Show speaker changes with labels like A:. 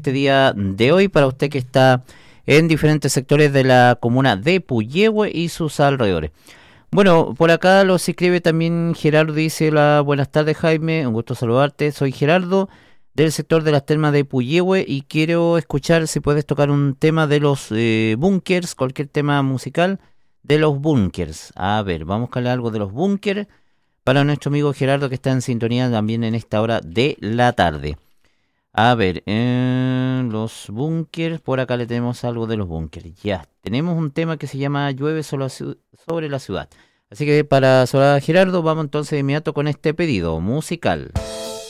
A: este día de hoy para usted que está en diferentes sectores de la comuna de Puyehue y sus alrededores. Bueno, por acá los escribe también Gerardo, dice: hola, buenas tardes Jaime, un gusto saludarte, soy Gerardo del sector de las termas de Puyehue y quiero escuchar si puedes tocar un tema de los Bunkers, cualquier tema musical de los Bunkers. A ver, vamos a buscarle algo de los Bunkers para nuestro amigo Gerardo que está en sintonía también en esta hora de la tarde. A ver, los Bunkers, por acá le tenemos algo de los Bunkers. Ya, tenemos un tema que se llama Llueve sobre la ciudad. Así que para saludar a Gerardo, vamos entonces de inmediato con este pedido musical.